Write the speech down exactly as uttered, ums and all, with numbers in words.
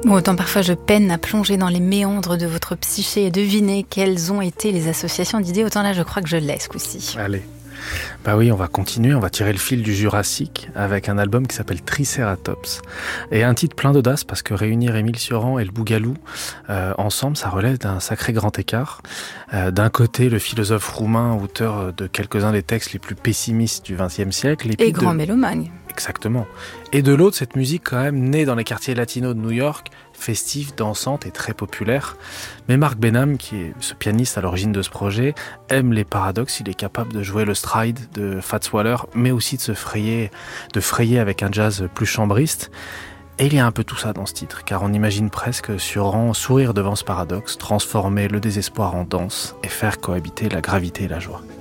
Bon, autant parfois je peine à plonger dans les méandres de votre psyché et deviner quelles ont été les associations d'idées, autant là je crois que je l'ai ce coup-ci. Allez. Bah oui, on va continuer, on va tirer le fil du Jurassique avec un album qui s'appelle Triceratops. Et un titre plein d'audace parce que réunir Émile Cioran et le Bougalou euh, ensemble, ça relève d'un sacré grand écart. Euh, d'un côté, le philosophe roumain, auteur de quelques-uns des textes les plus pessimistes du vingtième siècle. Et, et grand de... mélomane. Exactement. Et de l'autre, cette musique quand même née dans les quartiers latinos de New York, festive, dansante et très populaire. Mais Mark Benham, qui est ce pianiste à l'origine de ce projet, aime les paradoxes. Il est capable de jouer le stride de Fats Waller, mais aussi de se frayer, de frayer avec un jazz plus chambriste. Et il y a un peu tout ça dans ce titre, car on imagine presque Cioran sourire devant ce paradoxe, transformer le désespoir en danse et faire cohabiter la gravité et la joie.